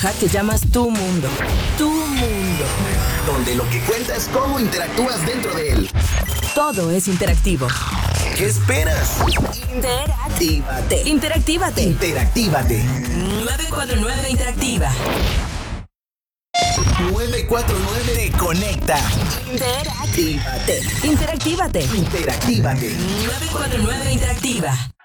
Que llamas tu mundo. Tu mundo. Donde lo que cuenta es cómo interactúas dentro de él. Todo es interactivo. ¿Qué esperas? Interactívate. Interactívate. Interactívate. 949 Interactiva. 949 te conecta. Interactívate. Interactívate. Interactívate. 949 Interactiva.